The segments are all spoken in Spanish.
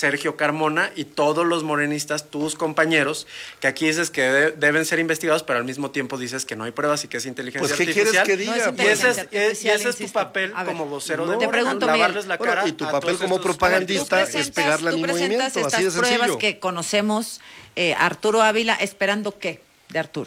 Sergio Carmona y todos los morenistas, tus compañeros, que aquí dices que deben ser investigados, pero al mismo tiempo dices que no hay pruebas y que es inteligencia artificial. Pues, ¿qué quieres que diga? Y ese es tu papel como vocero de Morena, lavarles la cara. Y tu papel como propagandista es pegarle a mi movimiento, así de sencillo. Estas pruebas que conocemos, Arturo Ávila, ¿esperando qué de Arturo?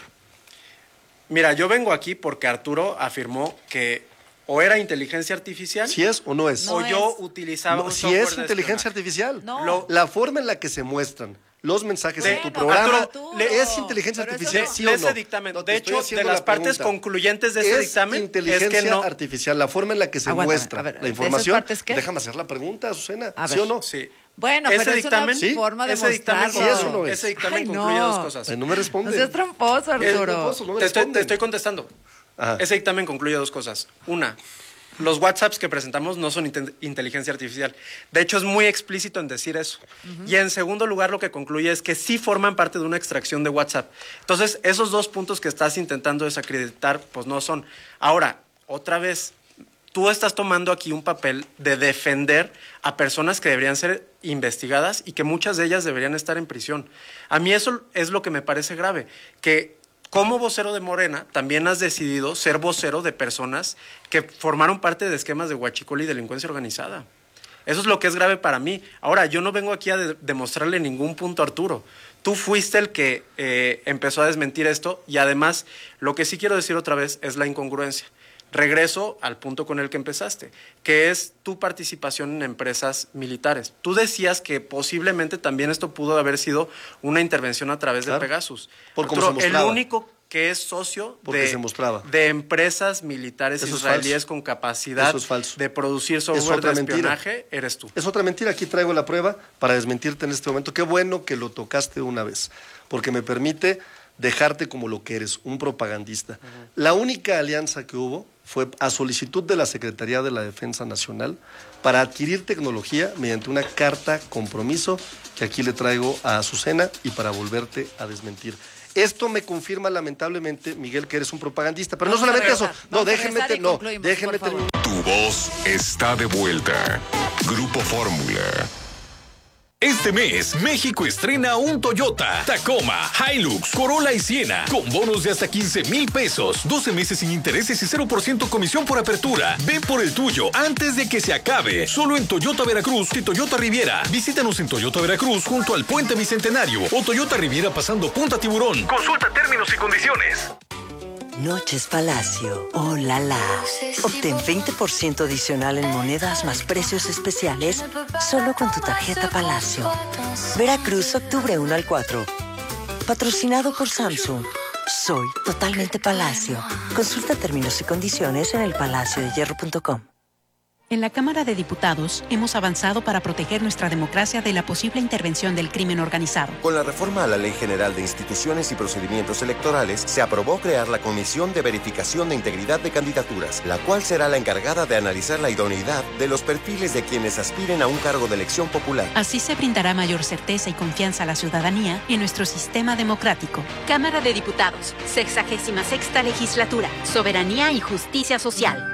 Mira, yo vengo aquí porque Arturo afirmó que o era inteligencia artificial. ¿Si es o no es? O yo utilizaba un software. Si es inteligencia artificial. No. La forma en la que se muestran los mensajes en tu programa Arturo, es inteligencia artificial, ¿sí o no? Ese dictamen, de hecho, de las partes concluyentes de ese dictamen, inteligencia es que no. artificial, la forma en la que se muestra la información. Déjame hacer la pregunta, Azucena, ¿sí o no? Sí. Bueno, ese pero dictamen, es una forma de ese dictamen, mostrarlo. ese dictamen concluye dos cosas. No me responde. No seas tramposo, Arturo. Te estoy contestando. Ajá. Ese dictamen concluye dos cosas. Una, los WhatsApps que presentamos no son inteligencia artificial. De hecho, es muy explícito en decir eso. Y en segundo lugar, lo que concluye es que sí forman parte de una extracción de WhatsApp. Entonces, esos dos puntos que estás intentando desacreditar, pues no son. Ahora, otra vez, tú estás tomando aquí un papel de defender a personas que deberían ser investigadas y que muchas de ellas deberían estar en prisión. A mí eso es lo que me parece grave, que como vocero de Morena también has decidido ser vocero de personas que formaron parte de esquemas de huachicol y delincuencia organizada. Eso es lo que es grave para mí. Ahora, yo no vengo aquí a demostrarle ningún punto a Arturo. Tú fuiste el que empezó a desmentir esto y además lo que sí quiero decir otra vez es la incongruencia. Regreso al punto con el que empezaste, que es tu participación en empresas militares. Tú decías que posiblemente también esto pudo haber sido una intervención a través de Pegasus. Por cómo se mostraba. El único que es socio se mostraba de empresas militares israelíes con capacidad de producir software de espionaje, eres tú. Es otra mentira. Aquí traigo la prueba para desmentirte en este momento. Qué bueno que lo tocaste una vez, porque me permite dejarte como lo que eres, un propagandista. La única alianza que hubo fue a solicitud de la Secretaría de la Defensa Nacional para adquirir tecnología mediante una carta compromiso que aquí le traigo a Azucena y para volverte a desmentir. Esto me confirma lamentablemente, Miguel, que eres un propagandista, pero no solamente eso. No, déjenme terminar. Tu voz está de vuelta. Grupo Fórmula. Este mes, México estrena un Toyota, Tacoma, Hilux, Corolla y Siena, con bonos de hasta 15,000 pesos, 12 meses sin intereses y 0% comisión por apertura. Ve por el tuyo antes de que se acabe. Solo en Toyota Veracruz y Toyota Riviera. Visítanos en Toyota Veracruz junto al Puente Bicentenario o Toyota Riviera pasando Punta Tiburón. Consulta términos y condiciones. Noches Palacio. ¡Oh, la la! Obtén 20% adicional en monedas más precios especiales solo con tu tarjeta Palacio. Veracruz, octubre 1 al 4. Patrocinado por Samsung. Soy totalmente Palacio. Consulta términos y condiciones en elpalaciodehierro.com. En la Cámara de Diputados hemos avanzado para proteger nuestra democracia de la posible intervención del crimen organizado. Con la reforma a la Ley General de Instituciones y Procedimientos Electorales, se aprobó crear la Comisión de Verificación de Integridad de Candidaturas, la cual será la encargada de analizar la idoneidad de los perfiles de quienes aspiren a un cargo de elección popular. Así se brindará mayor certeza y confianza a la ciudadanía en nuestro sistema democrático. Cámara de Diputados, 66ª Legislatura, Soberanía y Justicia Social.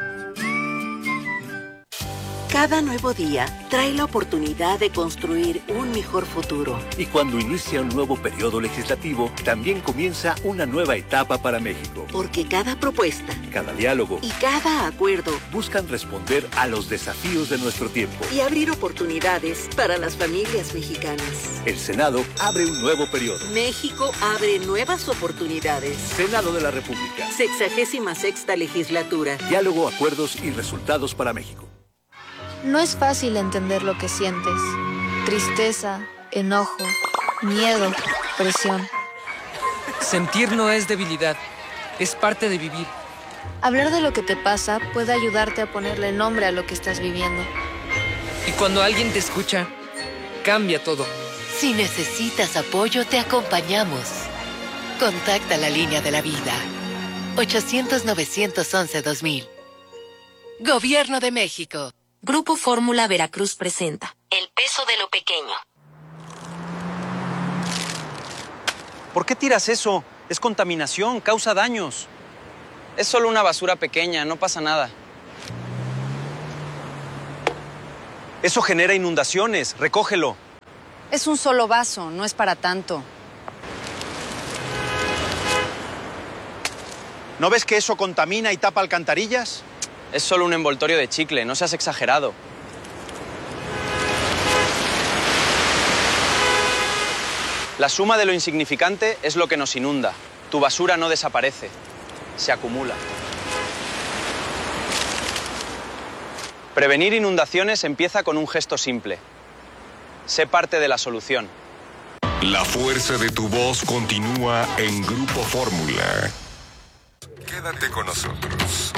Cada nuevo día trae la oportunidad de construir un mejor futuro. Y cuando inicia un nuevo periodo legislativo, también comienza una nueva etapa para México. Porque cada propuesta, cada diálogo y cada acuerdo buscan responder a los desafíos de nuestro tiempo y abrir oportunidades para las familias mexicanas. El Senado abre un nuevo periodo. México abre nuevas oportunidades. Senado de la República. 66ª Legislatura. Diálogo, acuerdos y resultados para México. No es fácil entender lo que sientes. Tristeza, enojo, miedo, presión. Sentir no es debilidad, es parte de vivir. Hablar de lo que te pasa puede ayudarte a ponerle nombre a lo que estás viviendo. Y cuando alguien te escucha, cambia todo. Si necesitas apoyo, te acompañamos. Contacta la línea de la vida. 800-911-2000. Gobierno de México. Grupo Fórmula Veracruz presenta El peso de lo pequeño. ¿Por qué tiras eso? Es contaminación, causa daños. Es solo una basura pequeña, no pasa nada. Eso genera inundaciones, recógelo. Es un solo vaso, no es para tanto. ¿No ves que eso contamina y tapa alcantarillas? Es solo un envoltorio de chicle, no seas exagerado. La suma de lo insignificante es lo que nos inunda. Tu basura no desaparece, se acumula. Prevenir inundaciones empieza con un gesto simple. Sé parte de la solución. La fuerza de tu voz continúa en Grupo Fórmula. Quédate con nosotros.